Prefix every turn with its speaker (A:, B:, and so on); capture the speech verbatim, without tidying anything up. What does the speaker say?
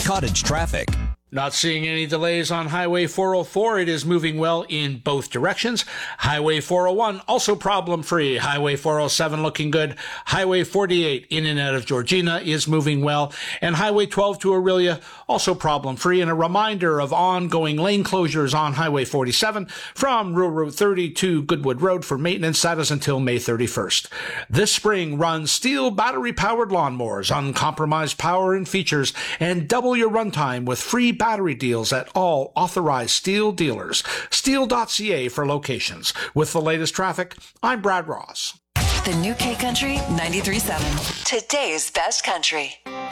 A: Cottage traffic.
B: Not seeing any delays on Highway four oh four. It is moving well in both directions. Highway four oh one, also problem-free. Highway four oh seven looking good. Highway forty-eight in and out of Georgina is moving well. And Highway twelve to Orillia, also problem-free. And a reminder of ongoing lane closures on Highway forty-seven from Rural Route thirty to Goodwood Road for maintenance. That is until May thirty-first. This spring, run STIHL battery-powered lawnmowers, uncompromised power and features, and double your runtime with free battery deals at all authorized STIHL dealers. STIHL dot C A for locations. With the latest traffic, I'm Brad Ross.
C: The new K Country ninety-three point seven. Today's best country.